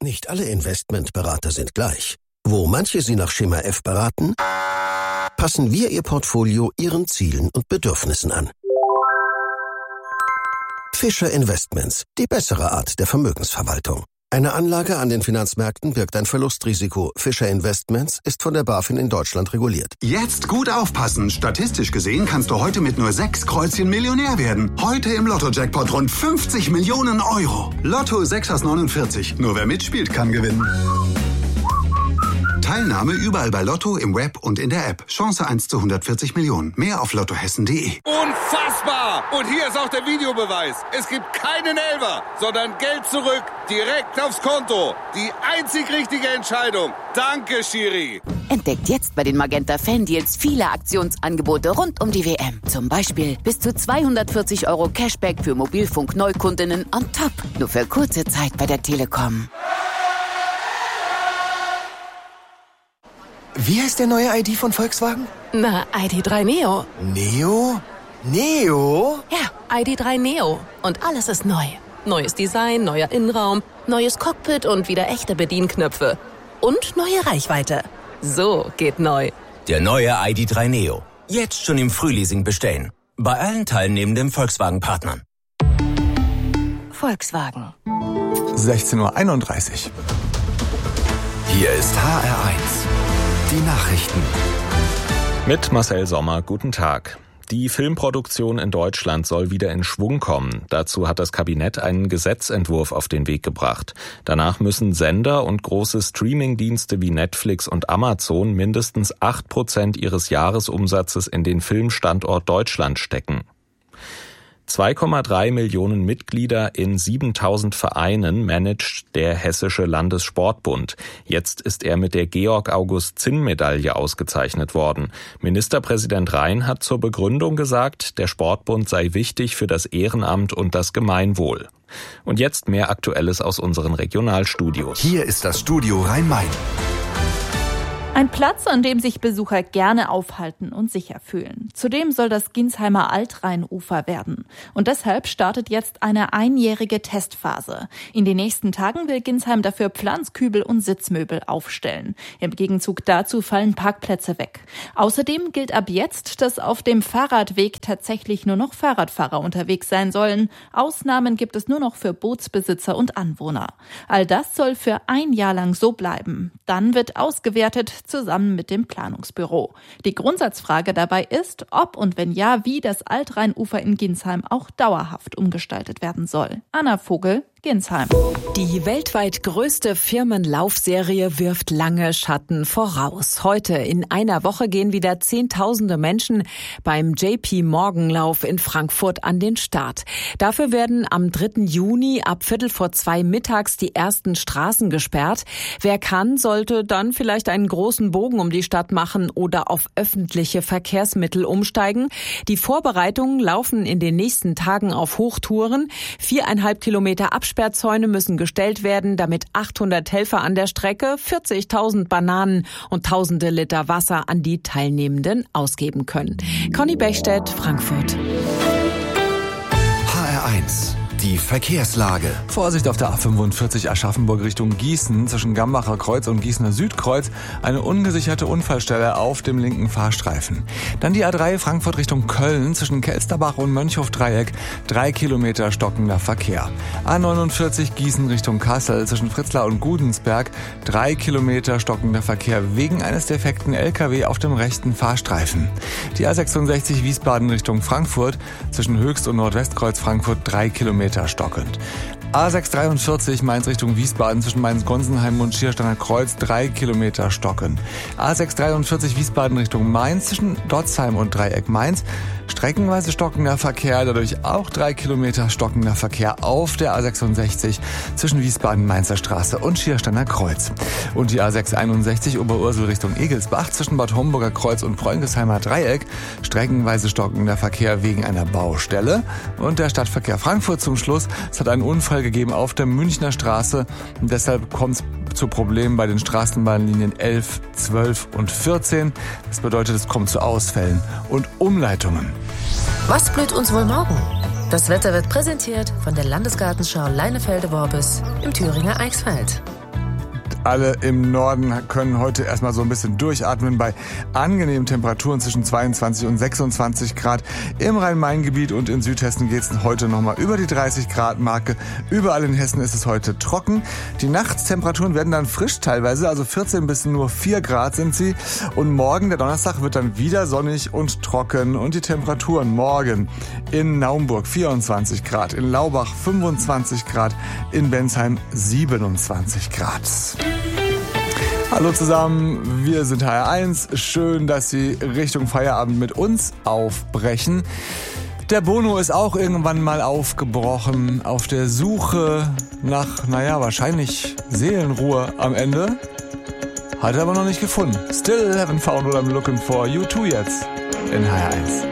Nicht alle Investmentberater sind gleich. Wo manche Sie nach Schema F beraten, passen wir Ihr Portfolio Ihren Zielen und Bedürfnissen an. Fischer Investments, die bessere Art der Vermögensverwaltung. Eine Anlage an den Finanzmärkten birgt ein Verlustrisiko. Fischer Investments ist von der BaFin in Deutschland reguliert. Jetzt gut aufpassen. Statistisch gesehen kannst du heute mit nur 6 Kreuzchen Millionär werden. Heute im Lotto-Jackpot rund 50 Millionen Euro. Lotto 6 aus 49. Nur wer mitspielt, kann gewinnen. Teilnahme überall bei Lotto, im Web und in der App. Chance 1 zu 140 Millionen. Mehr auf lottohessen.de. Unfassbar! Und hier ist auch der Videobeweis. Es gibt keinen Elfer, sondern Geld zurück, direkt aufs Konto. Die einzig richtige Entscheidung. Danke, Schiri. Entdeckt jetzt bei den Magenta Fan-Deals viele Aktionsangebote rund um die WM. Zum Beispiel bis zu 240 € Cashback für Mobilfunk-Neukundinnen on top. Nur für kurze Zeit bei der Telekom. Wie heißt der neue ID von Volkswagen? Na, ID.3 Neo. Neo? Neo? Ja, ID.3 Neo. Und alles ist neu. Neues Design, neuer Innenraum, neues Cockpit und wieder echte Bedienknöpfe. Und neue Reichweite. So geht neu. Der neue ID.3 Neo. Jetzt schon im Frühleasing bestellen. Bei allen teilnehmenden Volkswagen-Partnern. Volkswagen. 16:31 Uhr. Hier ist HR1. Die Nachrichten. Mit Marcel Sommer, guten Tag. Die Filmproduktion in Deutschland soll wieder in Schwung kommen. Dazu hat das Kabinett einen Gesetzentwurf auf den Weg gebracht. Danach müssen Sender und große Streamingdienste wie Netflix und Amazon mindestens 8% ihres Jahresumsatzes in den Filmstandort Deutschland stecken. 2,3 Millionen Mitglieder in 7000 Vereinen managt der Hessische Landessportbund. Jetzt ist er mit der Georg-August-Zinn-Medaille ausgezeichnet worden. Ministerpräsident Rhein hat zur Begründung gesagt, der Sportbund sei wichtig für das Ehrenamt und das Gemeinwohl. Und jetzt mehr Aktuelles aus unseren Regionalstudios. Hier ist das Studio Rhein-Main. Ein Platz, an dem sich Besucher gerne aufhalten und sicher fühlen. Zudem soll das Ginsheimer Altrheinufer werden. Und deshalb startet jetzt eine einjährige Testphase. In den nächsten Tagen will Ginsheim dafür Pflanzkübel und Sitzmöbel aufstellen. Im Gegenzug dazu fallen Parkplätze weg. Außerdem gilt ab jetzt, dass auf dem Fahrradweg tatsächlich nur noch Fahrradfahrer unterwegs sein sollen. Ausnahmen gibt es nur noch für Bootsbesitzer und Anwohner. All das soll für ein Jahr lang so bleiben. Dann wird ausgewertet, zusammen mit dem Planungsbüro. Die Grundsatzfrage dabei ist, ob und wenn ja, wie das Altrheinufer in Ginsheim auch dauerhaft umgestaltet werden soll. Anna Vogel, Ginsheim. Die weltweit größte Firmenlaufserie wirft lange Schatten voraus. Heute in einer Woche gehen wieder Zehntausende Menschen beim JP-Morgan-Lauf in Frankfurt an den Start. Dafür werden am 3. Juni ab 1:45 mittags die ersten Straßen gesperrt. Wer kann, sollte dann vielleicht einen großen Bogen um die Stadt machen oder auf öffentliche Verkehrsmittel umsteigen. Die Vorbereitungen laufen in den nächsten Tagen auf Hochtouren. 4,5 Kilometer Absperrzäune müssen gestellt werden, damit 800 Helfer an der Strecke 40.000 Bananen und tausende Liter Wasser an die Teilnehmenden ausgeben können. Conny Bechstedt, Frankfurt. HR1. Die Verkehrslage. Vorsicht auf der A45 Aschaffenburg Richtung Gießen, zwischen Gambacher Kreuz und Gießener Südkreuz, eine ungesicherte Unfallstelle auf dem linken Fahrstreifen. Dann die A3 Frankfurt Richtung Köln, zwischen Kelsterbach und Mönchhof-Dreieck, 3 Kilometer stockender Verkehr. A49 Gießen Richtung Kassel, zwischen Fritzlar und Gudensberg, 3 Kilometer stockender Verkehr wegen eines defekten LKW auf dem rechten Fahrstreifen. Die A66 Wiesbaden Richtung Frankfurt, zwischen Höchst- und Nordwestkreuz Frankfurt, 3 Kilometer stockend. A643 Mainz Richtung Wiesbaden, zwischen Mainz-Gonsenheim und Schiersteiner Kreuz, 3 Kilometer stockend. A643 Wiesbaden Richtung Mainz, zwischen Dotzheim und Dreieck Mainz, streckenweise stockender Verkehr, dadurch auch 3 Kilometer stockender Verkehr auf der A66 zwischen Wiesbaden-Mainzer Straße und Schiersteiner Kreuz. Und die A661 Oberursel Richtung Egelsbach, zwischen Bad Homburger Kreuz und Preungesheimer Dreieck, streckenweise stockender Verkehr wegen einer Baustelle. Und der Stadtverkehr Frankfurt zum Schluss. Es hat einen Unfall gegeben auf der Münchner Straße und deshalb kommt es zu Problemen bei den Straßenbahnlinien 11, 12 und 14. Das bedeutet, es kommt zu Ausfällen und Umleitungen. Was blüht uns wohl morgen? Das Wetter wird präsentiert von der Landesgartenschau Leinefelde-Worbis im Thüringer Eichsfeld. alle im Norden können heute erstmal so ein bisschen durchatmen bei angenehmen Temperaturen zwischen 22 und 26 Grad. Im Rhein-Main-Gebiet und in Südhessen geht es heute nochmal über die 30 Grad Marke. Überall in Hessen ist es heute trocken. Die Nachtstemperaturen werden dann frisch teilweise, also 14 bis nur 4 Grad sind sie. Und morgen, der Donnerstag, wird dann wieder sonnig und trocken. Und die Temperaturen morgen in Naumburg 24 Grad, in Laubach 25 Grad, in Bensheim 27 Grad. Hallo zusammen, wir sind HR1. Schön, dass Sie Richtung Feierabend mit uns aufbrechen. Der Bono ist auch irgendwann mal aufgebrochen auf der Suche nach, wahrscheinlich Seelenruhe am Ende. Hat er aber noch nicht gefunden. Still haven't found what I'm looking for. U2 jetzt in HR1.